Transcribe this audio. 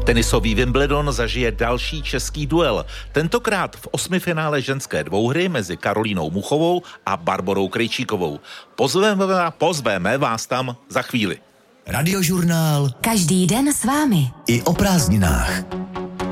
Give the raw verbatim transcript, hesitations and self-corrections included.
Tenisový Wimbledon zažije další český duel. Tentokrát v osmifinále ženské dvouhry mezi Karolínou Muchovou a Barborou Krejčíkovou. Pozveme, pozveme vás tam za chvíli. Radiožurnál. Každý den s vámi. I o prázdninách.